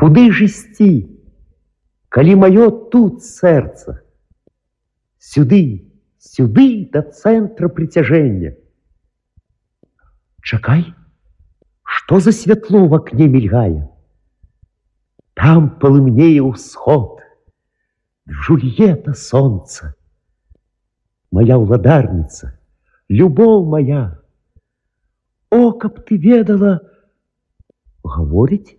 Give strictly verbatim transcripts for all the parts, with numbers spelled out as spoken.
Куды ж ісці, калі маё тут сэрца? Сюды, сюды да цэнтра прыцяжэння. Чакай, што за святло в акне мільгае? Там палымнее ўсход, Джульетта солнца. Моя ўладарніца, любоў моя. О, каб ты ведала, гаворыць?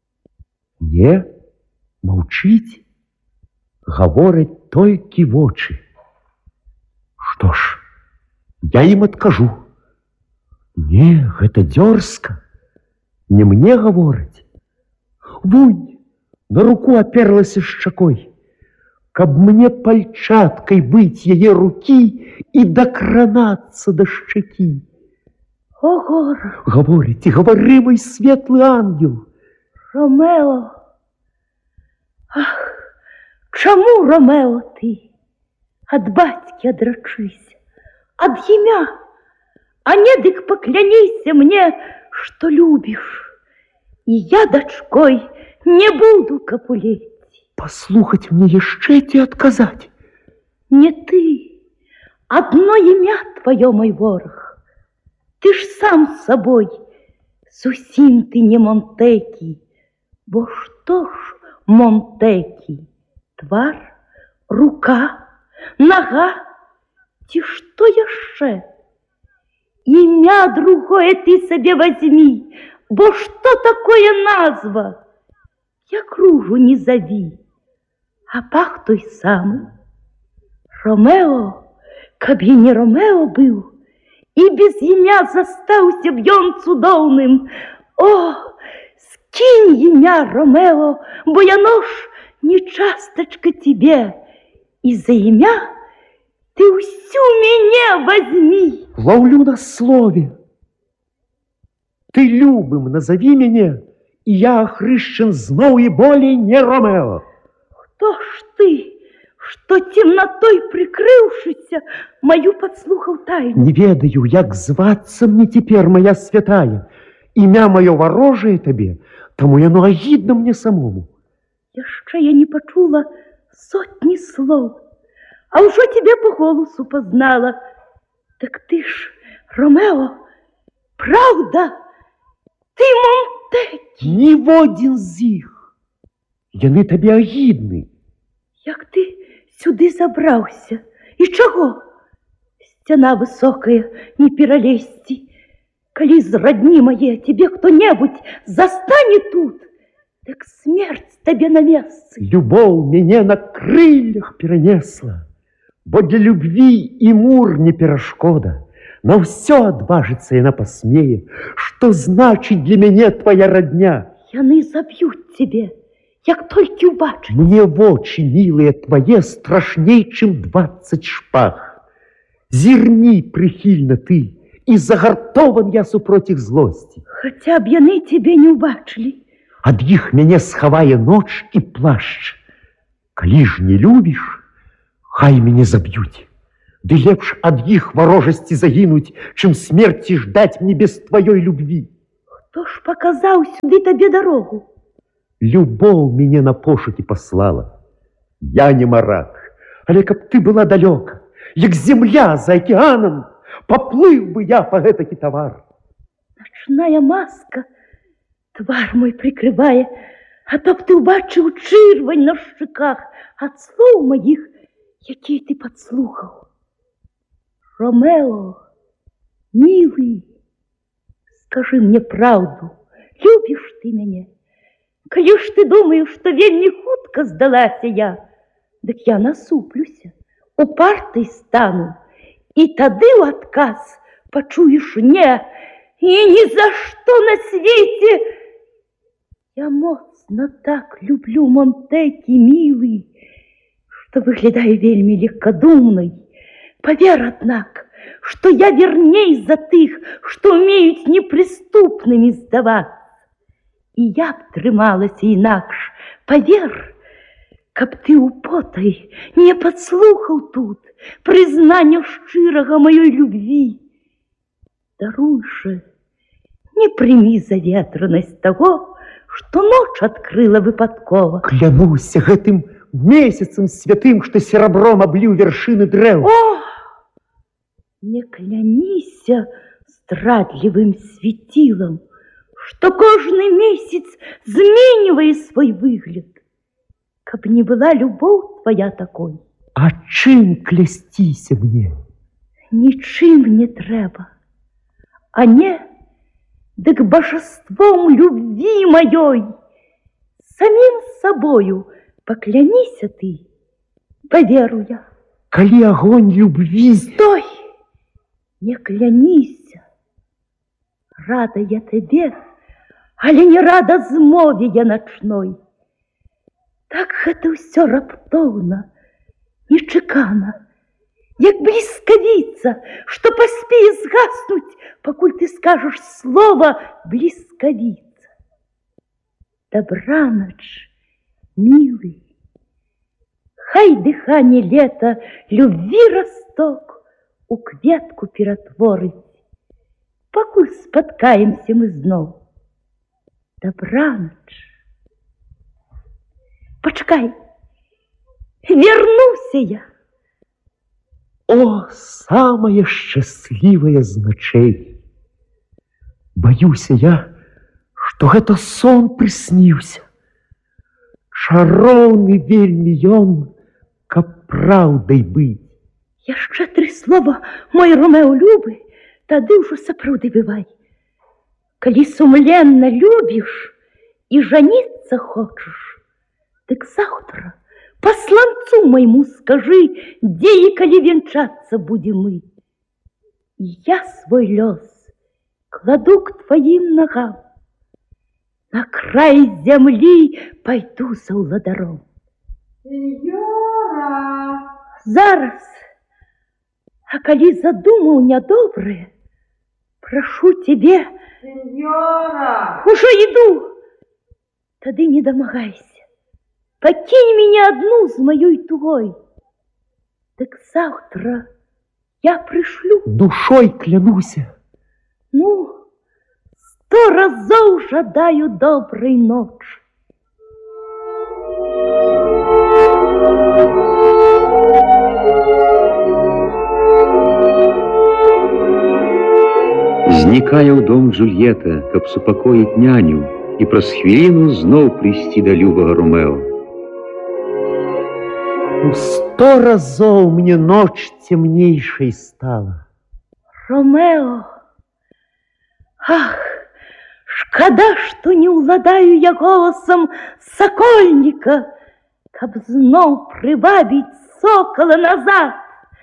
Не, маўчыць, гавораць толькі вочы. Што ж, я ім адкажу. Не, гэта дзёрзка, не мне гавораць. Вунь, на руку аперлася шчакой, каб мне пальчаткай быць яе рукі і дакранацца да шчакі. О, гора! Гаворыць, гавары, мой светлы ангел. Ромео! Ах, чаму, Ромео, ты ад бацькі адрачыся, ад імя, а не дык пакляніся мне, што любіш, і я дачкой не буду капулець. Послухаць мне яшчэ ці адказаць? Не ты, одно імя твоё, мой вораг. Ты ж сам з сабой, зусім ты не Монтекі, бо што ж Монтекі? Твар, рука, нога, ці што яшчэ? Імя другое ты сабе возьми, бо што такое назва? Я кружу не зови, а пах той самый. Ромео, каб я не Ромео быў, і без імя застаўся б ён цудоўным. О, скінь імя, Ромео, бо яно ж не частачка тебе, і за імя ты ўсю мяне возьми. Ловлю на слове. Ты любым назови мяне, и я охрыщен зноў и болей не Ромео. Кто ж ты, что темнотой прикрывшийся мою подслухал тайну? Не ведаю, як зваться мне теперь, моя святая. Имя мое ворожее тебе, тому яно агідно мне самому. Яшчэ я не почула сотни слов, а уже тебе по голосу познала. Так ты ж, Ромео, правда? Ты Монтекі? Ніводзін з іх. Яны табе агідны. Як ты сюды забраўся? І чаго? Сцяна высокая, не пералезці. Калі з радні мае тебе кто-небудзь застане тут, так смерць табе на месцы. Любоў мяне на крыльях перанесла, бо для любви і мур не перашкода. На ўсё адважыцца яна пасмее. Што значыць для мяне твоя родня? Яны заб'юць тебе, як толькі ўбачаць. Мне вочы, милыя твои, страшней, чым двадцать шпаг. Зірні прыхільна ты, і загартован я супроць іх злосці. Хаця б яны тебе не ўбачылі. Ад іх мяне схавае ноч і плашч. Калі ж не любіш, хай мяне заб'юць. Ды лепш ад іх варожасці загінуць, чым смерці ждаць мне без твоёй любви. Хто ж паказаў сюды табе дарогу? Любоў мяне на пошукі паслала. Я не марак, але каб ты была далёка, як земля за акеанам, поплыў бы я па гэтакі тавар. Начная маска твар мой прикрывае, а то б ты ўбачыў чырвань на шчыках ад слоў маіх, якія ты падслухаў. Ромео, милый, скажи мне правду, любишь ты меня? Калі ж ты думаешь, что вельмі хутка здалася я, дык я насуплюся, упартай стану, і тады ў адказ пачуеш не, і ні за што на свеце. Я моцна так люблю Монтекі, милый, что выглядаю вельмі легкодумной. Поверь, однако, что я верней за тых, что умеют неприступными сдаваться. И я б трымалася інакш. Поверь, каб ты употай не подслухал тут признання шчырага моей любви. Даруй же, не прими заветранность того, что ночь открыла выпадково. Клянусь гэтым месяцем святым, что серебром облил вершины древ. О, не клянися здрадливым светилом, что каждый месяц зменивает свой выгляд. Каб не была любовь твоя такой. А чым клясціся мне? Ничим не треба. А не, дык божеством любви моей, самим собою поклянися ты, поверу я. Коли огонь любви... Стой! Не клянися. Рада я тебе, але не рада змове я ночной. Так это все раптовно, нечекано, як блискавица, что поспеет сгаснуть, покуль ты скажешь слово блискавица. Добраноч, милый, хай дыхание лета любви росток у кветку ператворить, покуль споткаемся мы знов. Добраноч. Почекай, вернуся я. О, самое счастливое з ночей! Боюся я, что гэта сон прысніўся. Чароўны вельмі ён, каб праўдай быць. Яшчэ тры слова, мой Ромео любы, тады ўжо сапраўды бывай. Калі сумленна любіш і жаніцца хочаш, дык заўтра посланцу моему скажи, где и коли венчаться будем мы. И я свой лёс кладу к твоим ногам. На край земли пойду за уладаром. Сеньора! Зараз, а коли задумал недоброе, прошу тебе... Сеньора! Уже иду. Тады не домогайся. Покинь меня одну с моей тугой. Так завтра я пришлю. Душой клянуся. Ну, сто разов жадаю доброй ночи. Знікае ў дом Джульетта, каб супакоіць няню і праз хвіліну зноў прыйсці да любага Ромео. Сто разов мне ночь темнейшей стала. Ромео, ах, шкода, что не уладаю я голосом сокольника, каб знов прибавить сокола назад.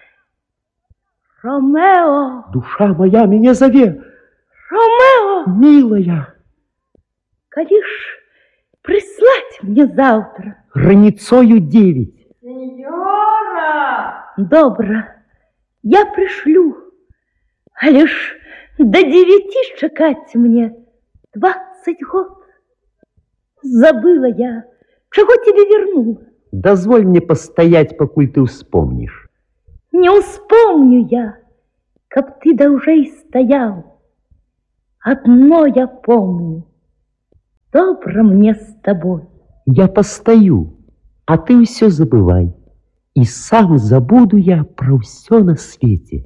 Ромео! Душа моя меня зове. Ромео! Милая! Коли ж прислать мне завтра? Раницою девять. Сеньора! Добро, я пришлю, а лишь до девяти чекать мне двадцать год. Забыла я, чего тебе вернула. Дозволь мне постоять, покуль ты вспомнишь. Не успомню я, каб ты да уже и стоял. Одно я помню, добро мне с тобой. Я постою, а ты все забывай. И сам забуду я про все на свете.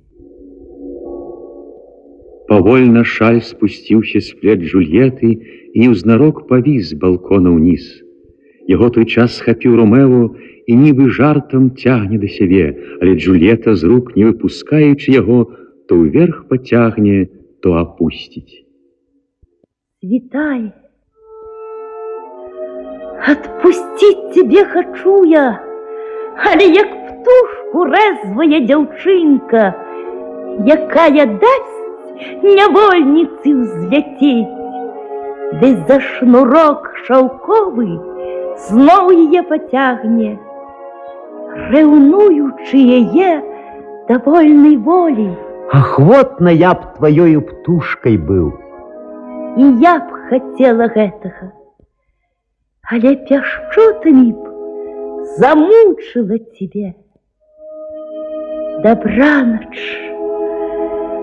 Павольна шаль спусціўся з плеч Джульетты і неўзнарок павіс з балкона ўніз. Яго той час схапіў Ромео і нібы жартам цягне да сябе, але Джульетта з рук, не выпускаючы яго, то ўверх пацягне, то апусціць. Святай, отпустить тебе хочу я, але як птушку резвая дзяўчынка, якая дасть нявольніцы ўзляцець, ды за шнурок шаўковы зноў яе пацягне, рэўнуючы яе давольнай волей. Охотно я б твоёю птушкой был. І я б хацела гэтага, але пяшчотамі б замучила тебе. Добраноч.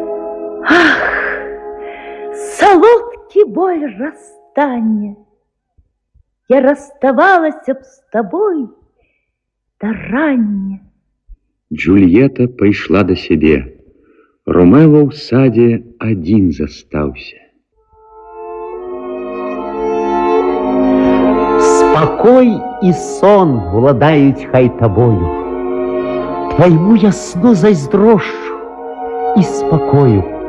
Ах, солодкий боль расстання. я расставалася б з табой да рання. Джульетта пайшла да сябе. Ромео ў садзе адзін застаўся. Спокой и сон владают хай тобою. Твоему ясно зайздрошчу и спокою.